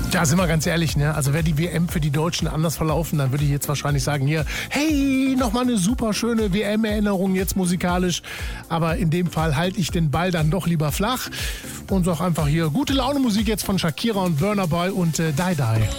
Ja, sind wir ganz ehrlich, ne? Also wäre die WM für die Deutschen anders verlaufen, dann würde ich jetzt wahrscheinlich sagen, hier, hey, nochmal eine super schöne WM-Erinnerung jetzt musikalisch. Aber in dem Fall halte ich den Ball dann doch lieber flach und sag einfach hier, gute Laune Musik jetzt von Shakira und Burna Boy und Die Die.